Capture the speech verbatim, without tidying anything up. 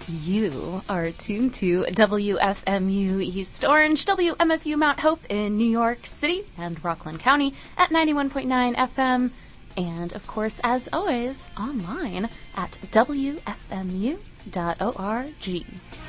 You are tuned to W F M U East Orange, W M F U Mount Hope in New York City and Rockland County at ninety-one point nine F M, and of course, as always, online at W F M U dot org.